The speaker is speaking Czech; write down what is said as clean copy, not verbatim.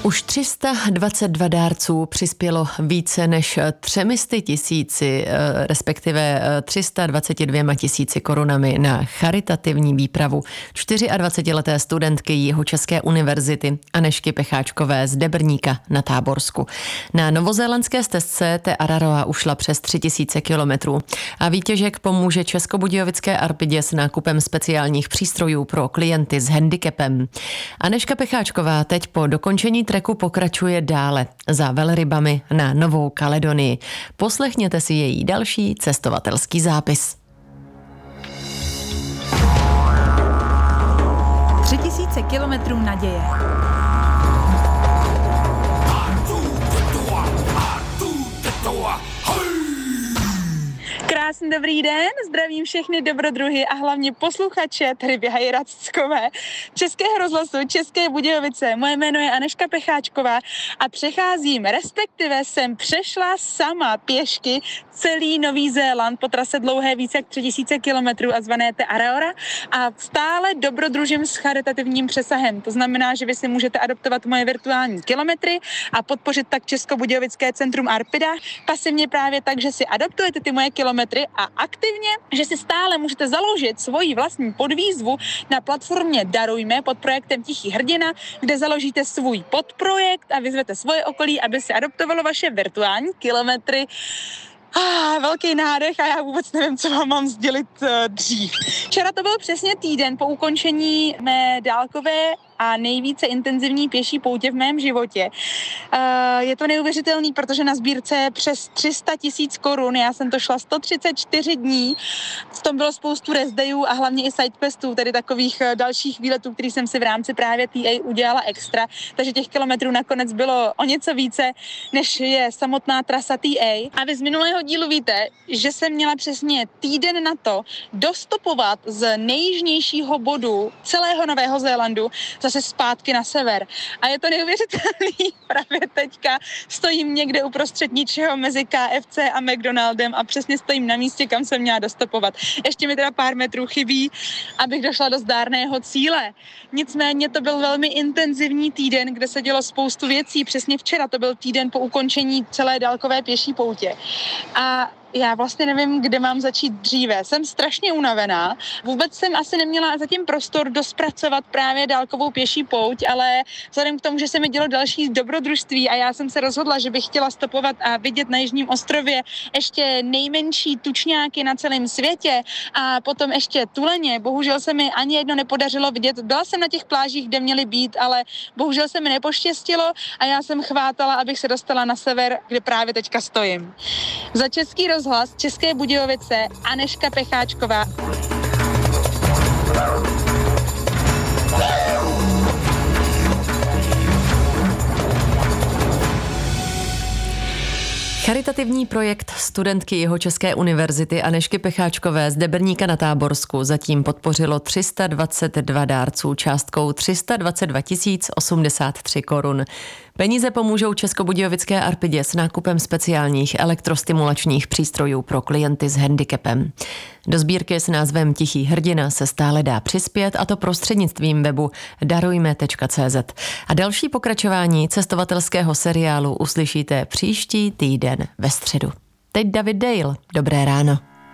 Už 322 dárců přispělo více než 300 tisíci, respektive 322 tisíci korunami na charitativní výpravu 24leté studentky Jihočeské univerzity Anežky Pecháčkové z Debrníka na Táborsku. Na novozélandské stezce Te Araroa ušla přes 3000 kilometrů a výtěžek pomůže Českobudějovické Arpidě s nákupem speciálních přístrojů pro klienty s handicapem. Anežka Pecháčková teď po dokončení treku pokračuje dále za velrybami na Novou Kaledonii. Poslechněte si její další cestovatelský zápis. 3000 kilometrů naděje. Krásný dobrý den, zdravím všechny dobrodruhy a hlavně posluchače, tady běhají Racickové, Českého rozhlasu České Budějovice. Moje jméno je Anežka Pecháčková a přecházím, respektive jsem přešla sama pěšky celý Nový Zéland po trase dlouhé více jak 3000 kilometrů a zvané Te Araroa a stále dobrodružím s charitativním přesahem. To znamená, že vy si můžete adoptovat moje virtuální kilometry a podpořit tak Českobudějovické centrum Arpida. Pasivně právě tak, že si adoptujete ty moje kilometry a aktivně, že si stále můžete založit svoji vlastní podvýzvu na platformě Darujme pod projektem Tichý hrdina, kde založíte svůj podprojekt a vyzvete svoje okolí, aby si adoptovalo vaše virtuální kilometry. Velký nádech a já vůbec nevím, co vám mám sdělit dřív. Včera to byl přesně týden po ukončení mé dálkové a nejvíce intenzivní pěší poutě v mém životě. Je to neuvěřitelný, protože na sbírce je přes 300 000 korun. Já jsem to šla 134 dní. V tom bylo spoustu restdayů a hlavně i sidequestů, tedy takových dalších výletů, který jsem si v rámci právě TA udělala extra. Takže těch kilometrů nakonec bylo o něco více, než je samotná trasa TA. A vy z minulého dílu víte, že jsem měla přesně týden na to dostopovat z nejjižnějšího bodu celého Nového Zélandu zase zpátky na sever. A je to neuvěřitelný. Právě teďka stojím někde uprostřed ničeho mezi KFC a McDonaldem a přesně stojím na místě, kam jsem měla dostopovat. Ještě mi teda pár metrů chybí, abych došla do zdárného cíle. Nicméně to byl velmi intenzivní týden, kde se dělo spoustu věcí. Přesně včera to byl týden po ukončení celé dálkové pěší poutě. A já vlastně nevím, kde mám začít dříve. Jsem strašně unavená. Vůbec jsem asi neměla zatím prostor dospracovat právě dálkovou pěší pouť, ale vzhledem k tomu, že se mi dělo další dobrodružství a já jsem se rozhodla, že bych chtěla stopovat a vidět na Jižním ostrově ještě nejmenší tučňáky na celém světě a potom ještě tuleně. Bohužel se mi ani jedno nepodařilo vidět. Byla jsem na těch plážích, kde měly být, ale bohužel se mi nepoštěstilo a já jsem chvátala, abych se dostala na sever, kde právě teďka stojím. Za Český rozhlas České Budějovice Anežka Pecháčková. Charitativní projekt studentky Jihočeské univerzity Anežky Pecháčkové z Debrníka na Táborsku zatím podpořilo 322 dárců částkou 322 083 korun. Peníze pomůžou Českobudějovické Arpidě s nákupem speciálních elektrostimulačních přístrojů pro klienty s handicapem. Do sbírky s názvem Tichý hrdina se stále dá přispět, a to prostřednictvím webu darujme.cz. A další pokračování cestovatelského seriálu uslyšíte příští týden ve středu. Teď David Dale. Dobré ráno.